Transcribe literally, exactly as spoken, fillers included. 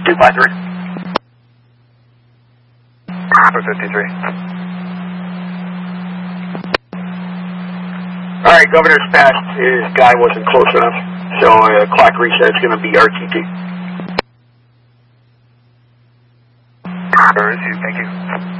two five three. four fifty-three. All right, Governor's passed. His guy wasn't close enough, so uh, clock reset's going to be R T T. Thank you.